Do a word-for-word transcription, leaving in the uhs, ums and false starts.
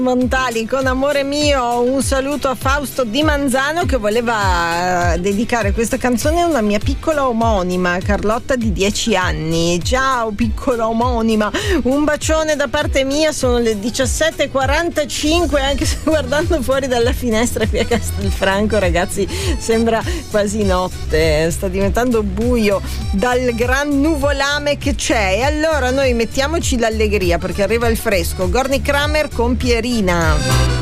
Montali con Amore mio. Un saluto a Fausto Di Manzano che voleva dedicare questa canzone a una mia piccola omonima, Carlotta di dieci anni. Ciao piccola omonima, un bacione da parte mia. Sono le diciassette e quarantacinque, anche se guardando fuori dalla finestra qui a Castelfranco, ragazzi, sembra quasi notte, sta diventando buio dal gran nuvolame che c'è. E allora noi mettiamoci l'allegria perché arriva il fresco. Gorny Kramer con Pierina.